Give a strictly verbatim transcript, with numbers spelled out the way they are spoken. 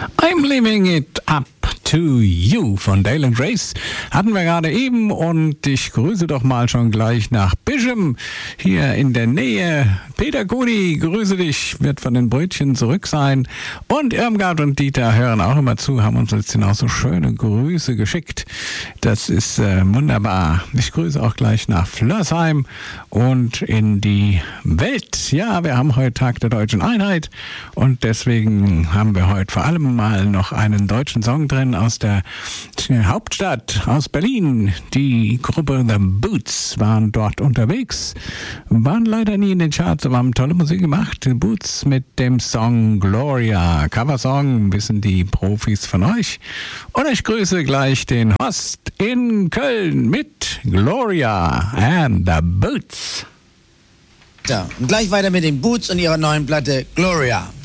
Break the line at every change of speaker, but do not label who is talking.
I'm leaving it up to you von Dale and Grace hatten wir gerade eben und ich grüße doch mal schon gleich nach Bischem hier in der Nähe. Peter Gudi, grüße dich, wird von den Brötchen zurück sein und Irmgard und Dieter hören auch immer zu, haben uns jetzt auch so schöne Grüße geschickt. Das ist äh, wunderbar. Ich grüße auch gleich nach Flörsheim und in die Welt. Ja, wir haben heute Tag der Deutschen Einheit und deswegen haben wir heute vor allem mal noch einen deutschen Song drin aus der Hauptstadt, aus Berlin. Die Gruppe The Boots waren dort unterwegs, waren leider nie in den Charts, aber haben tolle Musik gemacht. The Boots mit dem Song Gloria, Coversong, wissen die Profis von euch. Und ich grüße gleich den Horst in Köln mit Gloria and The Boots.
Ja, und gleich weiter mit den Boots und ihrer neuen Platte Gloria.